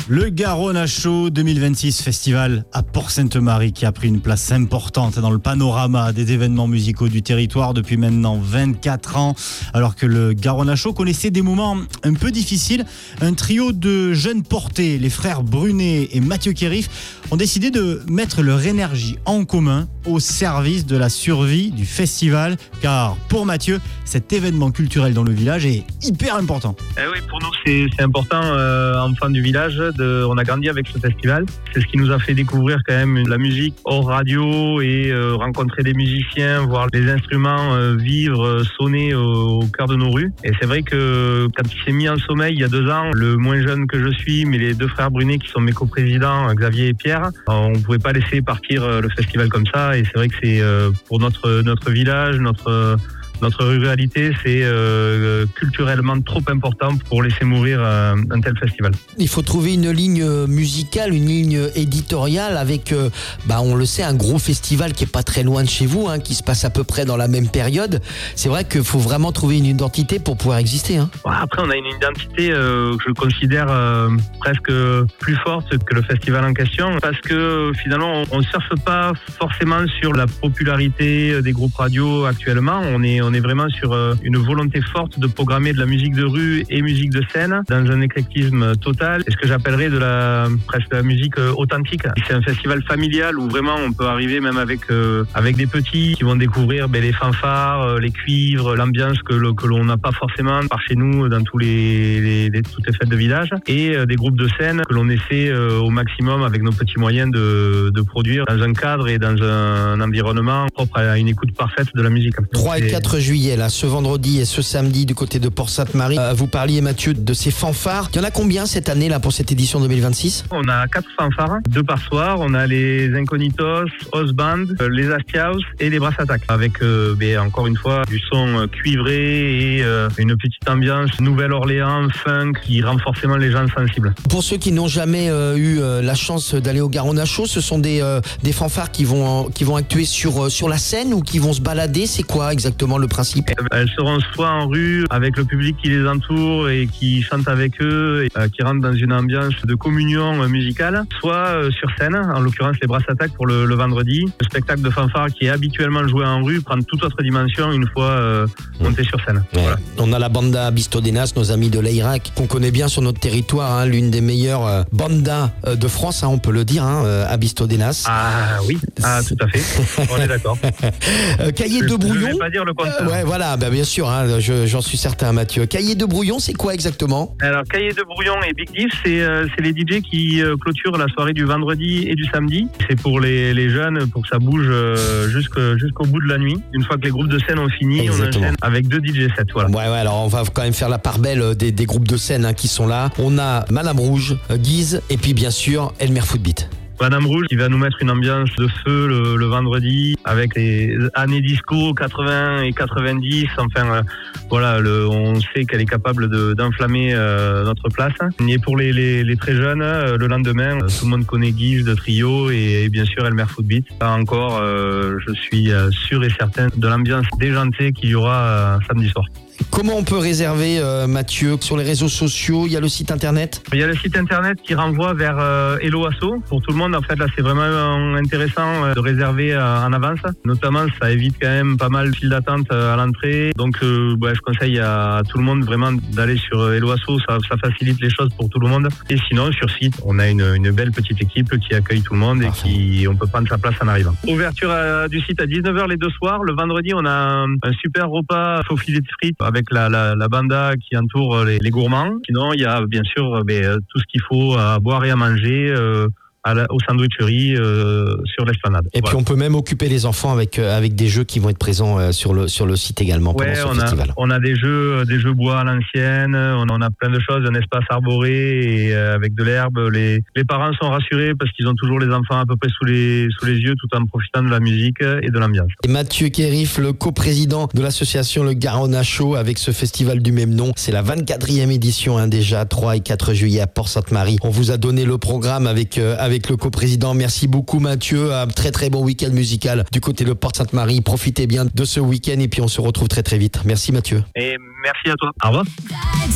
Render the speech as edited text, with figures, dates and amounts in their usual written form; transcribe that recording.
Le Garona Show 2026 festival à Port-Sainte-Marie qui a pris une place importante dans le panorama des événements musicaux du territoire depuis maintenant 24 ans. Alors que le Garona Show connaissait des moments un peu difficiles, un trio de jeunes portés, les frères Brunet et Mathieu Kérif, ont décidé de mettre leur énergie en commun au service de la survie du festival. Car pour Mathieu, cet événement culturel dans le village est hyper important. Oui, pour nous c'est important, enfants du village, on a grandi avec ce festival. C'est ce qui nous a fait découvrir quand même la musique hors radio et rencontrer des musiciens, voir les instruments vivre, sonner au cœur de nos rues. Et c'est vrai que quand il s'est mis en sommeil il y a 2 ans, le moins jeune que je suis, mais les 2 frères Brunet qui sont mes coprésidents, Xavier et Pierre, on ne pouvait pas laisser partir le festival comme ça. Et c'est vrai que c'est pour notre village, notre ruralité, c'est culturellement trop important pour laisser mourir un tel festival. Il faut trouver une ligne musicale, une ligne éditoriale avec, on le sait, un gros festival qui est pas très loin de chez vous, qui se passe à peu près dans la même période. C'est vrai qu'il faut vraiment trouver une identité pour pouvoir exister. Après, on a une identité que je considère presque plus forte que le festival en question, parce que finalement, on ne surfe pas forcément sur la popularité des groupes radio actuellement. On est vraiment sur une volonté forte de programmer de la musique de rue et musique de scène dans un éclectisme total. C'est ce que j'appellerais presque la musique authentique. C'est un festival familial où vraiment on peut arriver même avec des petits qui vont découvrir les fanfares, les cuivres, l'ambiance que l'on n'a pas forcément par chez nous dans toutes les fêtes de village, et des groupes de scène que l'on essaie au maximum avec nos petits moyens de produire dans un cadre et dans un environnement propre à une écoute parfaite de la musique. 3 et 4 juillet, là, ce vendredi et ce samedi du côté de Port-Sainte-Marie. Vous parliez, Mathieu, de ces fanfares. Il y en a combien cette année là pour cette édition 2026 ? On a 4 fanfares, 2 par soir. On a les Incognitos, Osband, les Astiaus et les Brass Attack, avec encore une fois du son cuivré et une petite ambiance Nouvelle-Orléans, funk, qui rend forcément les gens sensibles. Pour ceux qui n'ont jamais eu la chance d'aller au Garona Show, ce sont des fanfares qui vont actuer sur la scène ou qui vont se balader. C'est quoi exactement le principe ? Elles seront soit en rue avec le public qui les entoure et qui chante avec eux et qui rentre dans une ambiance de communion musicale, soit sur scène, en l'occurrence les Brass Attack pour le vendredi. Le spectacle de fanfare qui est habituellement joué en rue prend toute autre dimension une fois monté sur scène. Ouais. Voilà. On a la banda Bistodenas, nos amis de l'Irak, qu'on connaît bien sur notre territoire, l'une des meilleures bandas de France, on peut le dire, à Bistodenas. Ah oui, tout à fait, on est d'accord. Cahier de Brouillon. Je ne vais pas dire le contraire. Ouais, voilà, bien sûr, j'en suis certain, Mathieu. Cahier de Brouillon, c'est quoi exactement ? Alors, Cahier de Brouillon et Big Diff, c'est les DJ qui clôturent la soirée du vendredi et du samedi. C'est pour les jeunes, pour que ça bouge jusqu'au bout de la nuit. Une fois que les groupes de scène ont fini, exactement. On enchaîne avec 2 DJ sets. Voilà. Ouais, alors on va quand même faire la part belle des groupes de scène qui sont là. On a Madame Rouge, Guise, et puis bien sûr Elmer Footbeat. Madame Rouge qui va nous mettre une ambiance de feu le vendredi avec les années disco 80 et 90. Enfin, on sait qu'elle est capable d'enflammer notre place. Et pour les très jeunes, le lendemain, tout le monde connaît Guise de Trio et bien sûr Elmer Footbeat. Là encore, je suis sûr et certain de l'ambiance déjantée qu'il y aura samedi soir. Comment on peut réserver, Mathieu, sur les réseaux sociaux ? Il y a le site internet ? Il y a le site internet qui renvoie vers Hello Asso. Pour tout le monde, en fait, là, c'est vraiment intéressant de réserver en avance. Notamment, ça évite quand même pas mal de files d'attente à l'entrée. Donc, je conseille à tout le monde vraiment d'aller sur Hello Asso. Ça facilite les choses pour tout le monde. Et sinon, sur site, on a une belle petite équipe qui accueille tout le monde et on peut prendre sa place en arrivant. Ouverture du site à 19h les 2 soirs. Le vendredi, on a un super repas faux filet de frites avec la banda qui entoure les gourmands. Sinon, il y a bien sûr tout ce qu'il faut à boire et à manger aux sandwicheries sur l'esplanade. Et puis on peut même occuper les enfants avec des jeux qui vont être présents sur le site également pendant ce festival. On a des jeux bois à l'ancienne, on a plein de choses, un espace arboré et avec de l'herbe. Les parents sont rassurés parce qu'ils ont toujours les enfants à peu près sous les yeux tout en profitant de la musique et de l'ambiance. Et Mathieu Kérif, le coprésident de l'association Le Garona Show avec ce festival du même nom. C'est la 24e édition déjà, 3 et 4 juillet à Port-Sainte-Marie. On vous a donné le programme avec le coprésident. Merci beaucoup Mathieu, un très très bon week-end musical du côté de Port-Sainte-Marie. Profitez bien de ce week-end et puis on se retrouve très très vite. Merci Mathieu. Et merci à toi. Au revoir.